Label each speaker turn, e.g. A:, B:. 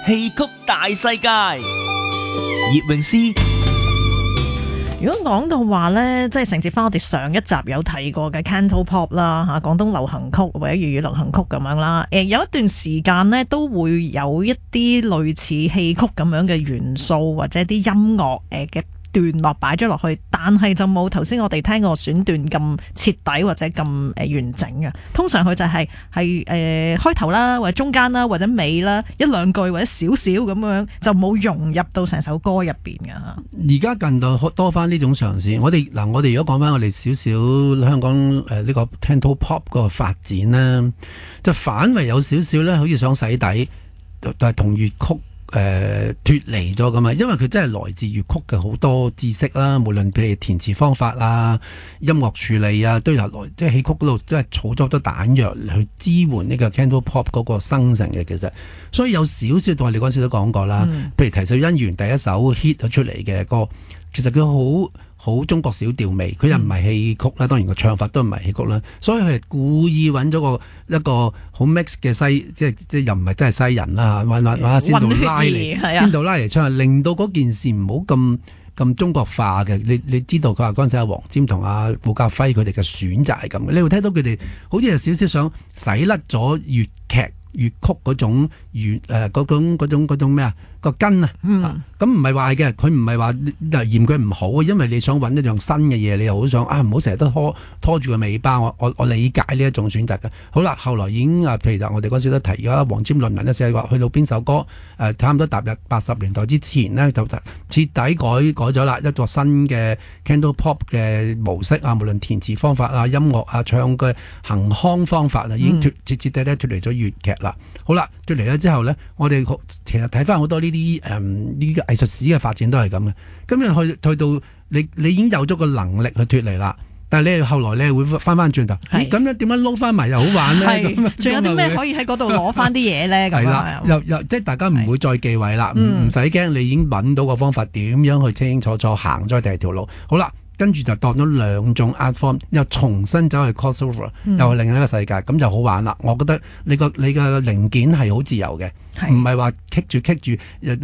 A: 戲曲大世界，葉詠詩。
B: 如果講到話呢，即係承接翻我哋上一集有提過嘅 Cantopop 啦，嚇廣東流行曲或者粵語流行曲咁樣啦。有一段時間呢，都會有一啲類似戲曲咁樣嘅元素或者啲音樂嘅段落擺咗落去，但係就冇頭先我哋聽過選段咁徹底或者咁完整嘅。通常佢就係開頭啦，或者中間啦，或者尾啦，一兩句或者少少咁樣，就冇融入到成首歌入邊嘅嚇。
C: 而家近代多翻呢種嘗試，我哋如果講翻我哋少少香港呢個 Cantopop 個發展啦，就反為有少少咧，好似想洗底，但係同粵曲脫離咗咁啊，因為佢真係來自粵曲嘅好多知識啦，無論譬如填詞方法啊、音樂處理啊，都有來即係戲曲嗰度，即係儲咗好多彈藥去支援呢個 Cantopop 嗰個生成嘅。其實，所以有少少同我哋嗰陣時都講過啦，譬如《啼笑姻緣》第一首 hit 咗出嚟嘅歌，其實佢好中國小調味，佢又唔係戲曲啦，當然個唱法都唔係戲曲啦，所以佢係故意揾咗一個好 mix 嘅即係又唔係真係西人啦，揾仙道拉嚟唱，令到嗰件事唔好咁中國化嘅。你知道佢話嗰陣時阿黃霑同阿顧嘉輝佢哋嘅選擇係咁嘅，你會聽到佢哋好似有少少想洗甩咗粵曲嗰種嗰種咩啊個根啊，咁唔係壞嘅，佢唔係話嫌佢唔好，因為你想揾一樣新嘅嘢，你又好想唔好成日都拖住個尾巴，我理解呢一種選擇嘅。好啦，後來已經譬如我哋嗰時都提咗黃霑論文咧，寫話去到邊首歌差唔多踏入80年代之前呢，就徹底改咗啦，一個新嘅 Cantopop 嘅模式啊，無論填詞方法啊、音樂啊、唱嘅行腔方法啊，已經徹底脫離咗粵劇啦。好啦，脫離咗之後呢，我哋其實睇翻好多呢啲藝術史嘅發展都係咁嘅。咁去到你已經有咗個能力去脫離啦，但係你後來你會翻轉頭，咁樣點樣撈翻埋又好玩呢？
B: 仲有啲咩可以喺嗰度攞翻啲嘢呢？係啦，
C: 又即係大家唔會再忌諱啦，唔使驚，你已經揾到個方法點樣去清清楚楚行咗第二條路。好啦。跟住就當咗兩種 art form，又重新走去 crossover，又係另一個世界，咁就好玩啦。我覺得你個零件係好自由嘅，唔係話棘住。